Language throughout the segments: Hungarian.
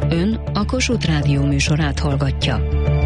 Ön a Kossuth Rádió műsorát hallgatja.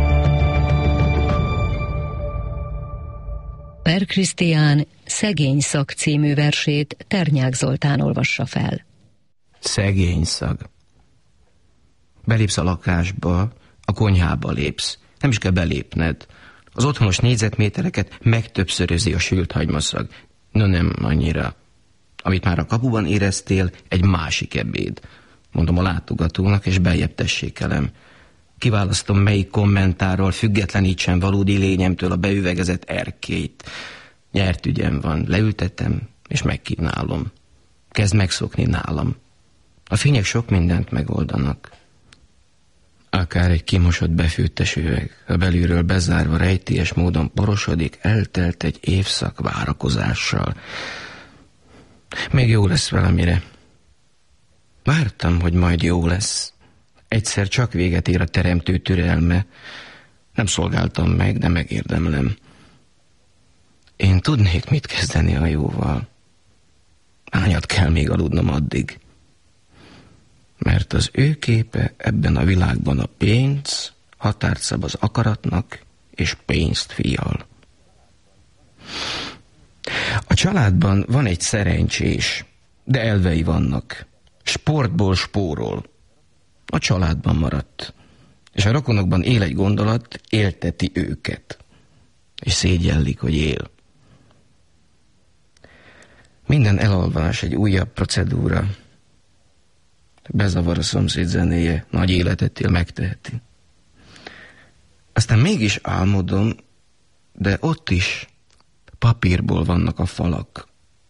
Per Krisztián Szegény szag című versét Ternyák Zoltán olvassa fel. Szegény szag. Belépsz a lakásba, a konyhába lépsz. Nem is kell belépned. Az otthonos négyzetmétereket megtöbbszörözi a sült hagymaszag. No, nem annyira. Amit már a kapuban éreztél, egy másik ebéd. Mondom a látogatónak, és beljebb tessék elem. Kiválasztom, melyik kommentárral függetlenítsen valódi lényemtől a beüvegezett erkélyt. Nyert ügyem van, leültetem, és megkínálom. Kezd megszokni nálam. A fények sok mindent megoldanak. Akár egy kimosott befűttes üveg, a belülről bezárva rejtélyes módon porosodik, eltelt egy évszak várakozással. Még jó lesz valamire. Vártam, hogy majd jó lesz. Egyszer csak véget ér a teremtő türelme. Nem szolgáltam meg, de megérdemlem. Én tudnék mit kezdeni a jóval. Hányat kell még aludnom addig? Mert az ő képe ebben a világban a pénz, határt szab az akaratnak, és pénzt fial. A családban van egy szerencsés, de elvei vannak. Sportból spórol. A családban maradt. És a rokonokban él egy gondolat, élteti őket. És szégyellik, hogy él. Minden elalvás egy újabb procedúra. Bezavar a szomszéd zenéje, nagy életet él, megteheti. Aztán mégis álmodom, de ott is papírból vannak a falak.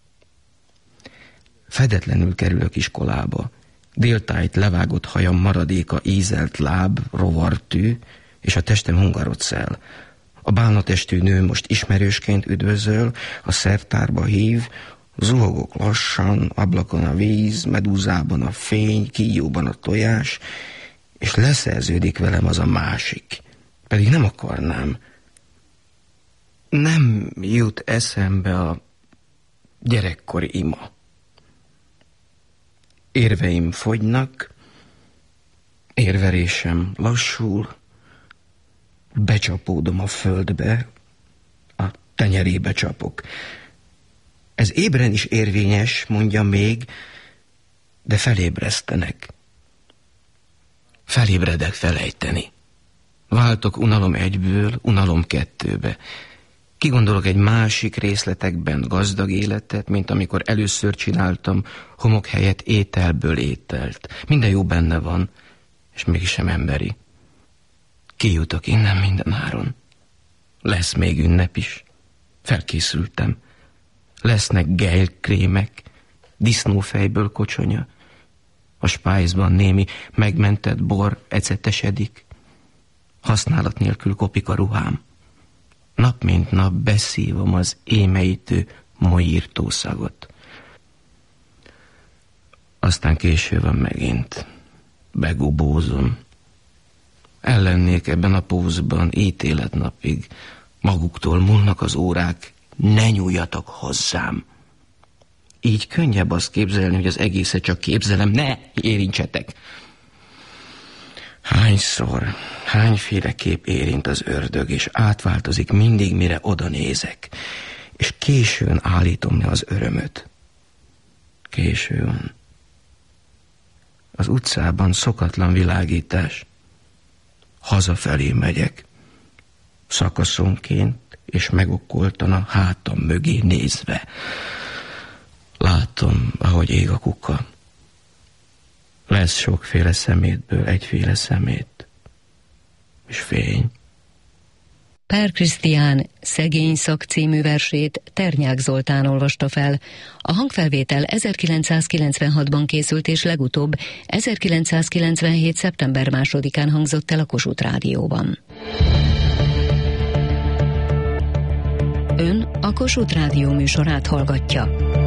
Fedetlenül kerülök iskolába. Déltájt levágott hajam maradéka, ízelt láb, rovartű, és a testem hungarocell. A bálnatestű nő most ismerősként üdvözöl, a szertárba hív, zuhogok lassan, ablakon a víz, medúzában a fény, kígyóban a tojás, és leszerződik velem az a másik. Pedig nem akarnám. Nem jut eszembe a gyerekkori ima. Érveim fogynak, érverésem lassul, becsapódom a földbe, a tenyerébe csapok. Ez ébren is érvényes, mondja még, de felébresztenek. Felébredek felejteni. Váltok unalom egyből, unalom kettőbe. Kigondolok egy másik részletekben gazdag életet, mint amikor először csináltam homok helyett ételből ételt. Minden jó benne van, és mégsem emberi. Kijutok innen mindenáron. Lesz még ünnep is. Felkészültem. Lesznek gejlkrémek, disznófejből kocsonya. A spájzban némi megmentett bor ecetesedik. Használat nélkül kopik a ruhám. Nap mint nap beszívom az émeítő, molyírtó szagot. Aztán késő van megint. Begubózom. Ellennék ebben a pózban ítéletnapig. Maguktól múlnak az órák, ne nyúljatok hozzám. Így könnyebb azt képzelni, hogy az egészet csak képzelem, ne érintsetek. Hányszor, hányféle kép érint az ördög, és átváltozik mindig, mire oda nézek, és későn állítom le az örömöt. Későn. Az utcában szokatlan világítás. Hazafelé megyek, szakaszonként, és megokkoltan a hátam mögé nézve. Látom, ahogy ég a kuka. Lesz sokféle szemétből egyféle szemét. És fény. Per Krisztián Szegény szag című versét Ternyák Zoltán olvasta fel. A hangfelvétel 1996-ban készült, és legutóbb 1997. szeptember 2-án hangzott el a Kossuth Rádióban. Ön a Kossuth Rádió műsorát hallgatja.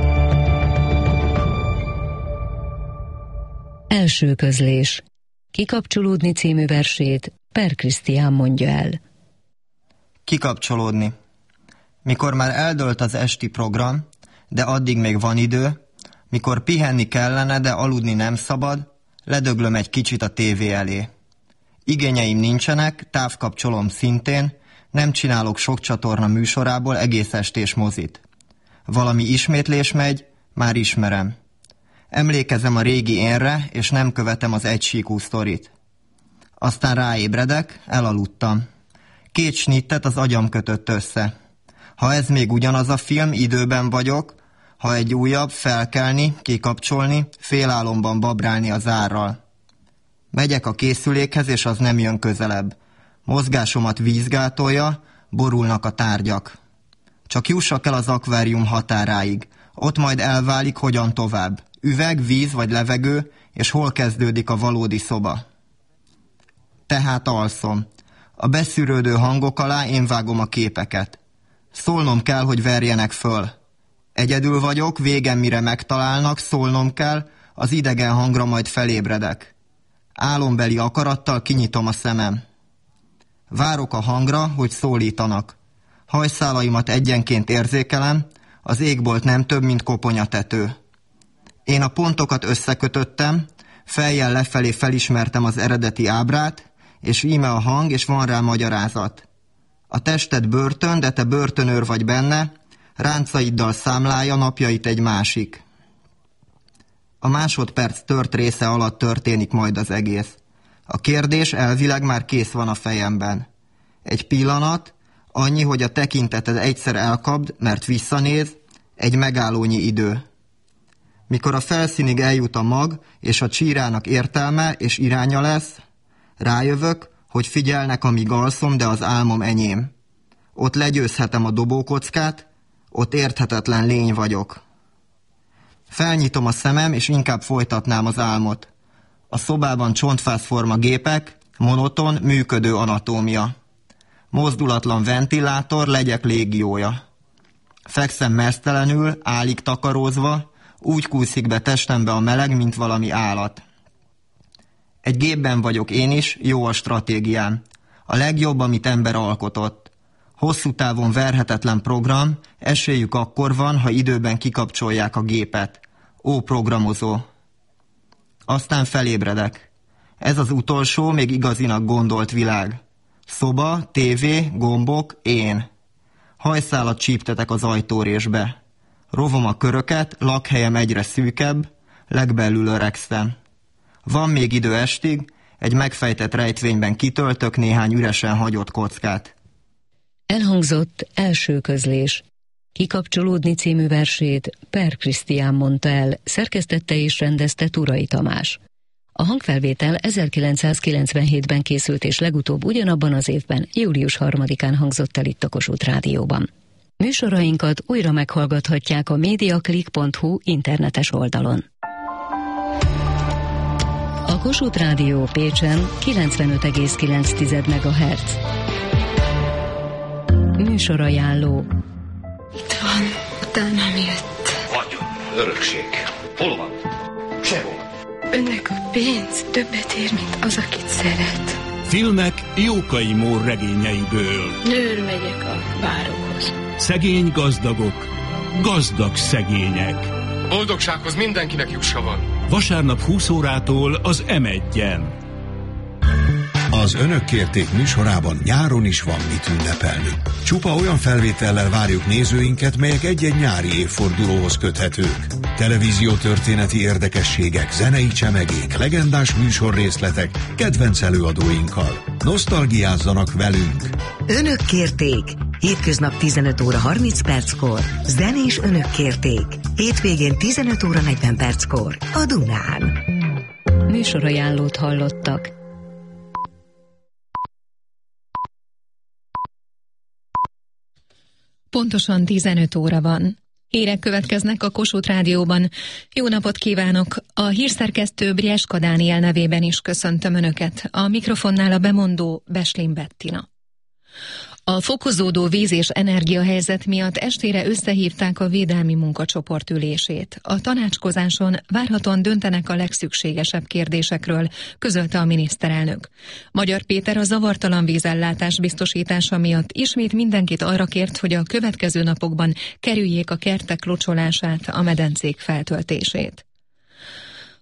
Első közlés. Kikapcsolódni című versét Per Krisztián mondja el. Kikapcsolódni. Mikor már eldőlt az esti program, de addig még van idő, mikor pihenni kellene, de aludni nem szabad, Ledöglöm egy kicsit a tévé elé. Igényeim nincsenek, távkapcsolom szintén, nem csinálok sok csatorna műsorából egész estés mozit. Valami ismétlés megy, már ismerem. Emlékezem a régi énre, és nem követem az egysíkú sztorit. Aztán ráébredek, elaludtam. 2 snittet az agyam kötött össze. Ha ez még ugyanaz a film, időben vagyok, ha egy újabb, felkelni, kikapcsolni, félálomban babrálni az árral. Megyek a készülékhez, és az nem jön közelebb. Mozgásomat vízgátolja, borulnak a tárgyak. Csak jussak el az akvárium határáig. Ott majd elválik, hogyan tovább. Üveg, víz vagy levegő, és hol kezdődik a valódi szoba. Tehát alszom. A beszűrődő hangok alá én vágom a képeket. Szólnom kell, hogy verjenek föl. Egyedül vagyok, végem mire megtalálnak, szólnom kell, az idegen hangra majd felébredek. Álombeli akarattal kinyitom a szemem. Várok a hangra, hogy szólítanak. Hajszálaimat egyenként érzékelem, az égbolt nem több, mint koponyatető. Én a pontokat összekötöttem, fejjel lefelé felismertem az eredeti ábrát, és íme a hang, és van rá magyarázat. A tested börtön, de te börtönőr vagy benne, ráncaiddal számlálja napjait egy másik. A másodperc tört része alatt történik majd az egész. A kérdés elvileg már kész van a fejemben. Egy pillanat, annyi, hogy a tekinteted egyszer elkapd, mert visszanéz, egy megállónyi idő. Mikor a felszínig eljut a mag, és a csírának értelme és iránya lesz, rájövök, hogy figyelnek, amíg alszom, de az álmom enyém. Ott legyőzhetem a dobókockát, ott érthetetlen lény vagyok. Felnyitom a szemem, és inkább folytatnám az álmot. A szobában csontfászforma gépek, monoton, működő anatómia. Mozdulatlan ventilátor, legyek légiója. Fekszem meztelenül, állig takarózva, úgy kúszik be testembe a meleg, mint valami állat. Egy gépben vagyok én is, jó a stratégiám. A legjobb, amit ember alkotott. Hosszú távon verhetetlen program, esélyük akkor van, ha időben kikapcsolják a gépet. Ó, programozó! Aztán felébredek. Ez az utolsó, még igazinak gondolt világ. Szoba, tévé, gombok, én. Hajszálat csíptetek az ajtórésbe. Rovom a köröket, lakhelyem egyre szűkebb, legbelül öregszem. Van még idő estig, egy megfejtett rejtvényben kitöltök néhány üresen hagyott kockát. Elhangzott első közlés. Kikapcsolódni című versét Per Krisztián mondta el, szerkesztette és rendezte Turai Tamás. A hangfelvétel 1997-ben készült, és legutóbb ugyanabban az évben, július 3-án hangzott el itt a Kossuth Rádióban. Műsorainkat újra meghallgathatják a mediaclick.hu internetes oldalon. A Kossuth Rádió Pécsen 95,9 MHz. Műsorajánló. Itt van, utánam jött. Vagyon, örökség. Hol van? Sehol. Önnek a pénz többet ér, mint az, akit szeret. Filmek Jókai Mór regényeiből. Nőr megyek a bárokhoz. Szegény gazdagok, gazdag szegények. A boldogsághoz mindenkinek jussa van. Vasárnap 20 órától az M1-en. Az Önök kérték műsorában nyáron is van mit ünnepelni. Csupa olyan felvétellel várjuk nézőinket, melyek egy-egy nyári évfordulóhoz köthetők. Televíziótörténeti érdekességek, zenei csemegék, legendás műsorrészletek, kedvenc előadóinkkal. Nosztalgiázzanak velünk! Önök kérték! Hétköznap 15 óra 30 perckor. Zenés Önök kérték. Hétvégén 15 óra 40 perckor. A Dunán. Műsorajánlót hallottak. Pontosan 15 óra van. Hírek következnek a Kossuth Rádióban. Jó napot kívánok! A hírszerkesztő Brieska Dániel nevében is köszöntöm Önöket. A mikrofonnál a bemondó Beslin Bettina. A fokozódó víz- és energiahelyzet miatt estére összehívták a védelmi munkacsoport ülését. A tanácskozáson várhatóan döntenek a legszükségesebb kérdésekről, közölte a miniszterelnök. Magyar Péter a zavartalan vízellátás biztosítása miatt ismét mindenkit arra kért, hogy a következő napokban kerüljék a kertek locsolását, a medencék feltöltését.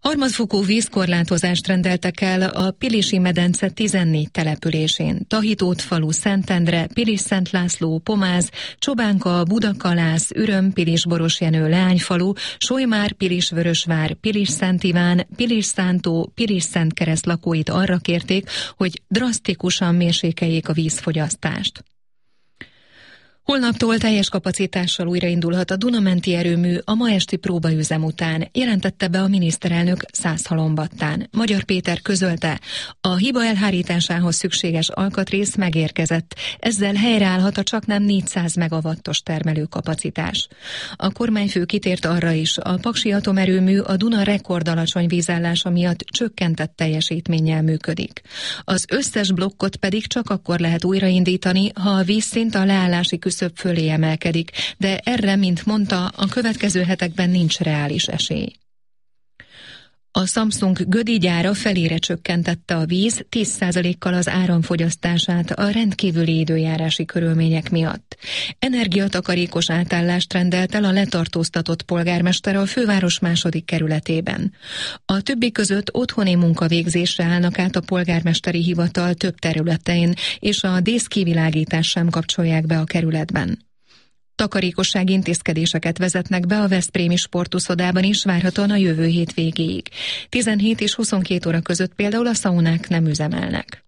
Harmadfokú vízkorlátozást rendeltek el a Pilisi medence 14 településén. Tahitót falu, Szentendre, Pilis-Szent László, Pomáz, Csobánka, Budakalász, Üröm, Pilis-Borosjenő, Leányfalu, Solymár, Pilis-Vörösvár, Pilis-Szent Iván, Pilis-Szántó, Pilis-Szentkereszt lakóit arra kérték, hogy drasztikusan mérsékeljék a vízfogyasztást. Holnaptól teljes kapacitással újraindulhat a Duna-menti erőmű a ma esti próbaüzem után, jelentette be a miniszterelnök Szászhalombattán. Magyar Péter közölte, a hiba elhárításához szükséges alkatrész megérkezett, ezzel helyreállhat a csaknem 400 megawattos termelőkapacitás. A kormányfő kitért arra is, a paksi atomerőmű a Duna rekordalacsony vízállása miatt csökkentett teljesítménnyel működik. Az összes blokkot pedig csak akkor lehet újraindítani, ha a vízszint a leállási küszöb fölé emelkedik, de erre, mint mondta, a következő hetekben nincs reális esély. A Samsung Gödi gyára felére csökkentette a víz 10%-kal az áramfogyasztását a rendkívüli időjárási körülmények miatt. Energiatakarékos átállást rendelt el a letartóztatott polgármester a főváros 2. kerületében. A többi között otthoni munkavégzésre állnak át a polgármesteri hivatal több területein, és a díszkivilágítást sem kapcsolják be a kerületben. Takarékossági intézkedéseket vezetnek be a veszprémi sportuszodában is várhatóan a jövő hét végéig. 17 és 22 óra között például a szaunák nem üzemelnek.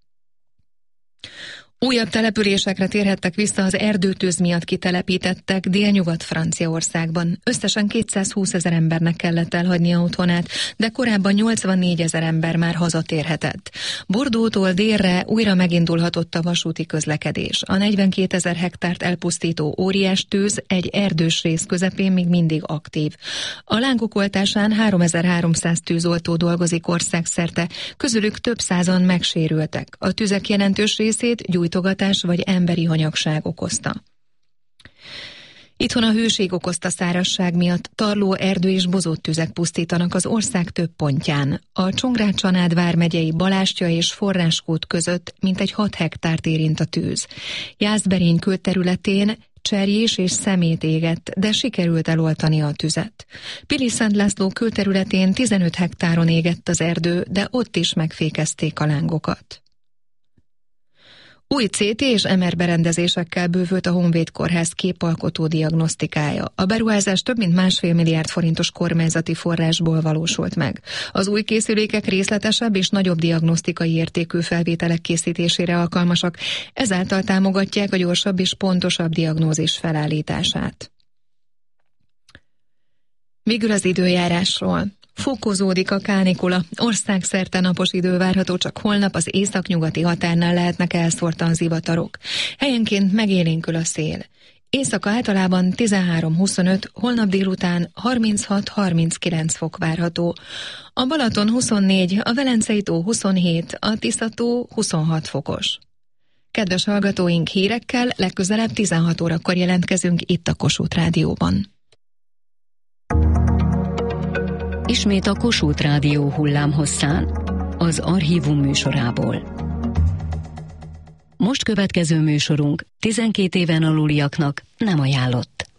Újabb településekre térhettek vissza az erdőtűz miatt kitelepítettek Délnyugat-Franciaországban. Összesen 220 000 embernek kellett elhagynia otthonát, de korábban 84 000 ember már hazatérhetett. Bordeauxtól délre újra megindulhatott a vasúti közlekedés. A 42 000 hektárt elpusztító óriás tűz egy erdős rész közepén még mindig aktív. A lángok oltásán 3300 tűzoltó dolgozik országszerte, közülük több százan megsérültek. A tüzek jelentős részét gyújtogatás vagy emberi hanyagság okozta. Itthon a hőség okozta szárazság miatt tarló, erdő és bozót tüzek pusztítanak az ország több pontján. A Csongrád-Csanád vármegyei Balástya és Forráskút között mintegy 6 hektárt érint a tűz. Jászberény külterületén cserjés és szemét égett, de sikerült eloltani a tüzet. Pilis-Szent László külterületén 15 hektáron égett az erdő, de ott is megfékezték a lángokat. Új CT és MR berendezésekkel bővült a Honvéd Kórház képalkotó diagnosztikája. A beruházás több mint 1,5 milliárd forintos kormányzati forrásból valósult meg. Az új készülékek részletesebb és nagyobb diagnosztikai értékű felvételek készítésére alkalmasak, ezáltal támogatják a gyorsabb és pontosabb diagnózis felállítását. Végül az időjárásról. Fokozódik a kánikula, országszerte napos idő várható, csak holnap az északnyugati határnál lehetnek elszórtan zivatarok. Helyenként megélénkül a szél. Éjszaka általában 13-25, holnap délután 36-39 fok várható. A Balaton 24, a Velencei tó 27, a Tisza tó 26 fokos. Kedves hallgatóink, hírekkel legközelebb 16 órakor jelentkezünk itt a Kossuth Rádióban. Ismét a Kossuth Rádió hullámhosszán, az Archívum műsorából. Most következő műsorunk 12 éven aluliaknak nem ajánlott.